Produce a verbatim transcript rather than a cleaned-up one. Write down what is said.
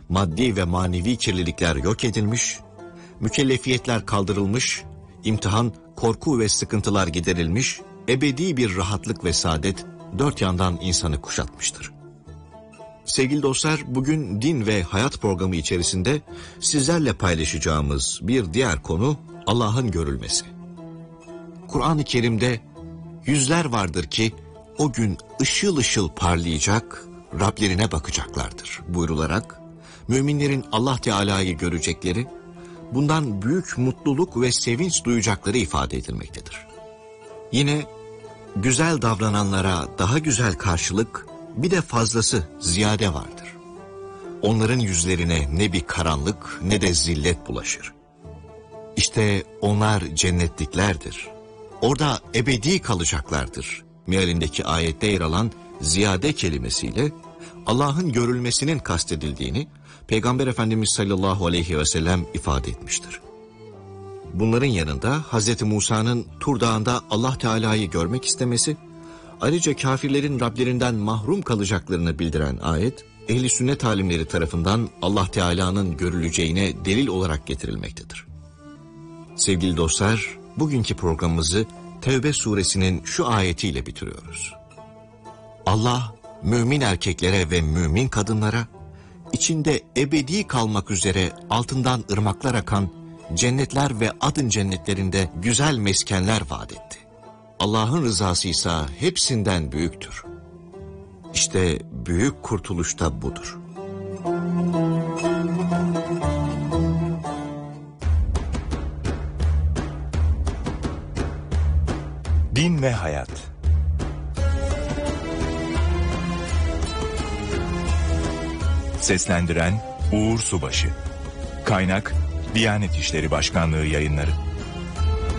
maddi ve manevi kirlilikler yok edilmiş, mükellefiyetler kaldırılmış, imtihan, korku ve sıkıntılar giderilmiş, ebedi bir rahatlık ve saadet dört yandan insanı kuşatmıştır. Sevgili dostlar, bugün Din ve Hayat programı içerisinde sizlerle paylaşacağımız bir diğer konu Allah'ın görülmesi. Kur'an-ı Kerim'de yüzler vardır ki o gün ışıl ışıl parlayacak, Rablerine bakacaklardır buyrularak, müminlerin Allah Teala'yı görecekleri, bundan büyük mutluluk ve sevinç duyacakları ifade edilmektedir. Yine güzel davrananlara daha güzel karşılık, bir de fazlası, ziyade vardır. Onların yüzlerine ne bir karanlık ne de zillet bulaşır. İşte onlar cennetliklerdir. Orada ebedi kalacaklardır. Mealindeki ayette yer alan ziyade kelimesiyle Allah'ın görülmesinin kastedildiğini Peygamber Efendimiz sallallahu aleyhi ve sellem ifade etmiştir. Bunların yanında Hazreti Musa'nın Tur Dağı'nda Allah Teala'yı görmek istemesi, ayrıca kafirlerin Rablerinden mahrum kalacaklarını bildiren ayet, ehli sünnet alimleri tarafından Allah Teala'nın görüleceğine delil olarak getirilmektedir. Sevgili dostlar, bugünkü programımızı Tevbe suresinin şu ayetiyle bitiriyoruz. Allah, mümin erkeklere ve mümin kadınlara, içinde ebedi kalmak üzere altından ırmaklar akan cennetler ve adın cennetlerinde güzel meskenler vaat etti. Allah'ın rızası ise hepsinden büyüktür. İşte büyük kurtuluş da budur. Din ve Hayat. Seslendiren Uğur Subaşı. Kaynak Diyanet İşleri Başkanlığı Yayınları.